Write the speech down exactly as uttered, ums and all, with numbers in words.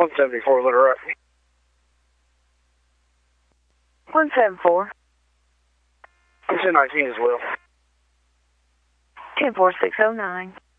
one seventy-four Little Rock. one seven four. I'm ten nineteen as well. ten four six oh nine.